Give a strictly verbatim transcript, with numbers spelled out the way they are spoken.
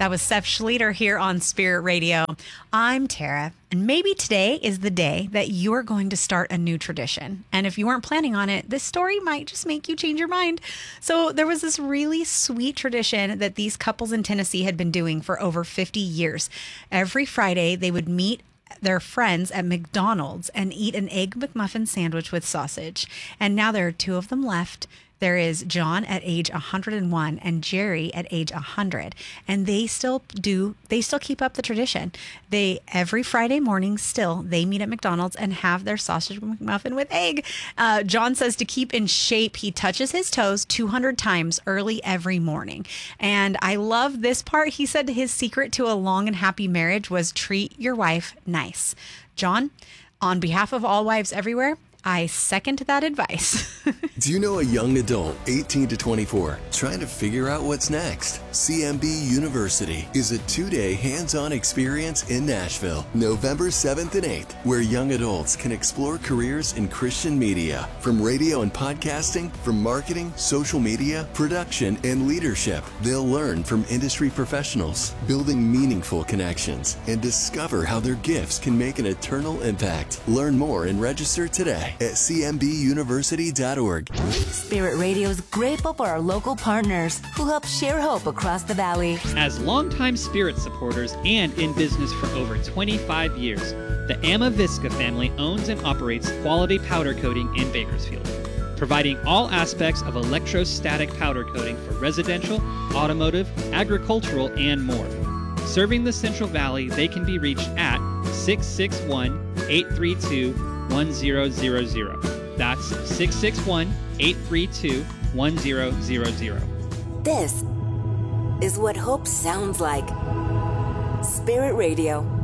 That was Seth Schleter here on Spirit Radio. I'm Tara, and maybe today is the day that you are going to start a new tradition. And if you weren't planning on it, this story might just make you change your mind. So there was this really sweet tradition that these couples in Tennessee had been doing for over fifty years. Every Friday, they would meet their friends at McDonald's and eat an Egg McMuffin sandwich with sausage. And now there are two of them left. There is John at age one hundred one and Jerry at age one hundred. And they still do, they still keep up the tradition. They, every Friday morning still, they meet at McDonald's and have their sausage McMuffin with egg. Uh, John says to keep in shape, he touches his toes two hundred times early every morning. And I love this part. He said his secret to a long and happy marriage was treat your wife nice. John, on behalf of all wives everywhere, I second that advice. Do you know a young adult, eighteen to twenty-four, trying to figure out what's next? C M B University is a two-day hands-on experience in Nashville, November seventh and eighth, where young adults can explore careers in Christian media, from radio and podcasting, from marketing, social media, production, and leadership. They'll learn from industry professionals, building meaningful connections, and discover how their gifts can make an eternal impact. Learn more and register today at c m b university dot org. Spirit Radio is grateful for our local partners who help share hope across the valley. As longtime Spirit supporters and in business for over twenty-five years, the Amavisca family owns and operates Quality Powder Coating in Bakersfield, providing all aspects of electrostatic powder coating for residential, automotive, agricultural, and more. Serving the Central Valley, they can be reached at six six one, eight three two, one zero zero zero. That's six six one, eight three two, one zero zero zero. This is what hope sounds like. Spirit Radio.